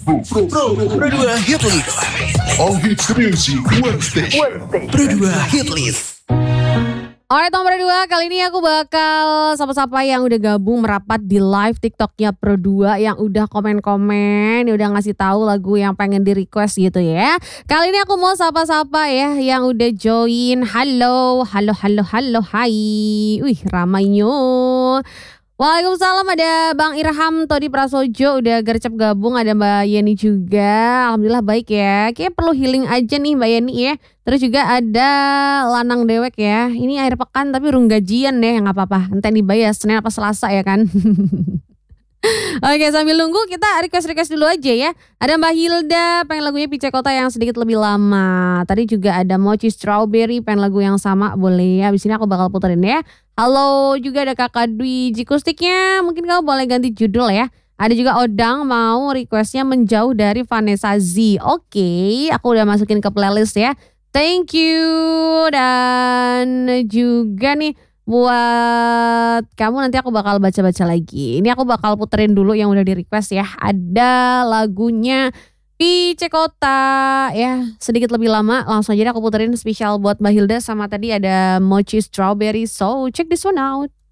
Pro 2 Hit List. All hits music, one station. Pro 2 Hit List. Alright nomor 2, kali ini aku bakal sapa-sapa yang udah gabung merapat di live TikToknya Pro2, yang udah komen-komen, yang udah ngasih tahu lagu yang pengen di request gitu ya. Kali ini aku mau sapa-sapa ya yang udah join. Halo, hai. Wih, ramainya. Waalaikumsalam, ada Bang Irham Todi Prasojo udah gercep gabung, ada Mbak Yeni juga. Alhamdulillah baik ya. Kayaknya perlu healing aja nih Mbak Yeni ya. Terus juga ada Lanang Dewek ya. Ini akhir pekan tapi urung gajian deh, nggak apa-apa. Nanti dibayar Senin apa Selasa ya kan. Oke, sambil nunggu kita request dulu aja ya. Ada Mbak Hilda pengen lagunya Pice Kota yang sedikit lebih lama. Tadi juga ada Mochi Strawberry pengen lagu yang sama, boleh ya. Abis ini aku bakal puterin ya. Halo, juga ada Kakak Dwi Jikustiknya. Mungkin kamu boleh ganti judul ya. Ada juga Odang mau requestnya Menjauh dari Vanessa Z. Oke, aku udah masukin ke playlist ya. Thank you. Dan juga nih buat kamu nanti aku bakal baca-baca lagi. Ini aku bakal puterin dulu yang udah di request ya. Ada lagunya Pice Kota ya, sedikit lebih lama. Langsung aja aku puterin spesial buat Mbak Hilda, sama tadi ada Mochi Strawberry. So check this one out.